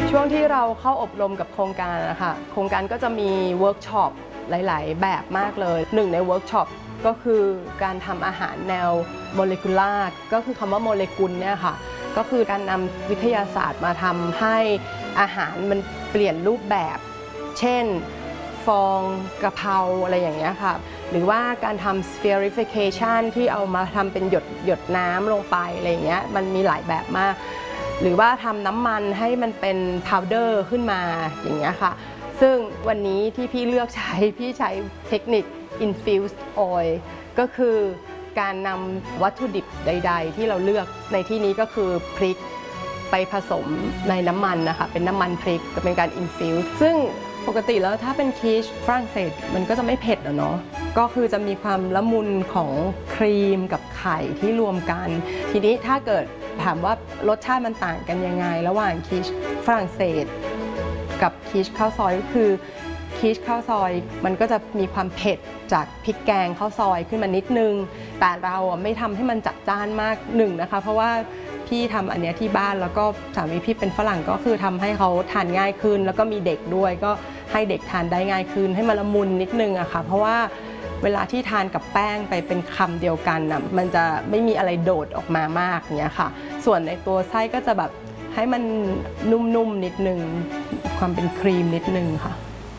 ช่วงที่เราเข้าอบรมกับโครงการนะคะโครงการก็จะมีเวิร์กช็อปหลายๆแบบมากเลยหนึ่งในเวิร์กช็อปก็คือการทำอาหารแนวโมเลกุลาร์ก็คือคำว่าโมเลกุลเนี่ยค่ะก็คือการนำวิทยาศาสตร์มาทำให้อาหารมันเปลี่ยนรูปแบบเช่นฟองกะเพราอะไรอย่างเงี้ยค่ะหรือว่าการทำ spherification ที่เอามาทำเป็นหยดน้ำลงไปอะไรอย่างเงี้ยมันมีหลายแบบมากหรือว่าทำน้ำมันให้มันเป็นพาวเดอร์ขึ้นมาอย่างเงี้ยค่ะซึ่งวันนี้ที่พี่เลือกใช้พี่ใช้เทคนิค infused oil ก็คือการนำวัตถุดิบใดๆที่เราเลือกในที่นี้ก็คือพริกไปผสมในน้ำมันนะคะเป็นน้ำมันพริกเป็นการ infuse ซึ่งปกติแล้วถ้าเป็นคีชฝรั่งเศสมันก็จะไม่เผ็ดเนาะก็คือจะมีความละมุนของครีมกับไข่ที่รวมกันทีนี้ถ้าเกิดถามว่ารสชาติมันต่างกันยังไงระหว่างคีชฝรั่งเศสกับคีชข้าวซอยก็คือคีชข้าวซอยมันก็จะมีความเผ็ดจากพริกแกงข้าวซอยขึ้นมานิดนึงแต่เราไม่ทำให้มันจัดจ้านมากหนึ่งนะคะเพราะว่าพี่ทำอันนี้ที่บ้านแล้วก็สามีพี่เป็นฝรั่งก็คือทำให้เขาทานง่ายขึ้นแล้วก็มีเด็กด้วยก็ให้เด็กทานได้ง่ายขึ้นให้มันละมุนนิดนึงอะค่ะเพราะว่าเวลาที่ทานกับแป้งไปเป็นคำเดียวกันน่ะมันจะไม่มีอะไรโดดออกมามากเนี้ยค่ะส่วนในตัวไส้ก็จะแบบให้มันนุ่มๆนิดนึงความเป็นครีมนิดนึงค่ะ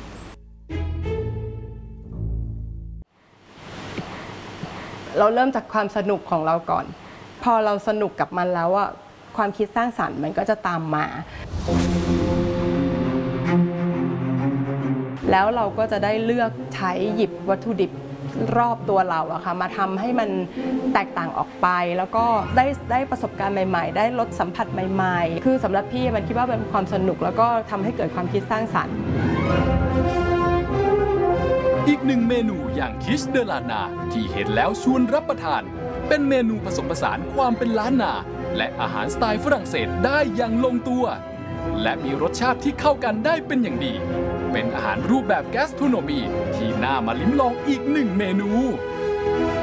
เราเริ่มจากความสนุกของเราก่อนพอเราสนุกกับมันแล้วอะความคิดสร้างสรรค์มันก็จะตามมาแล้วเราก็จะได้เลือกใช้หยิบวัตถุดิบรอบตัวเราอะค่ะมาทำให้มันแตกต่างออกไปแล้วก็ได้ประสบการณ์ใหม่ๆได้รสสัมผัสใหม่ๆคือสำหรับพี่มันคิดว่าเป็นความสนุกแล้วก็ทำให้เกิดความคิดสร้างสรรค์อีกหนึ่งเมนูอย่างคิชเดลานาที่เห็นแล้วชวนรับประทานเป็นเมนูผสมผสานความเป็นล้านนาและอาหารสไตล์ฝรั่งเศสได้อย่างลงตัวและมีรสชาติที่เข้ากันได้เป็นอย่างดีเป็นอาหารรูปแบบแกสโทรโนมีที่น่ามาลิ้มลองอีกหนึ่งเมนู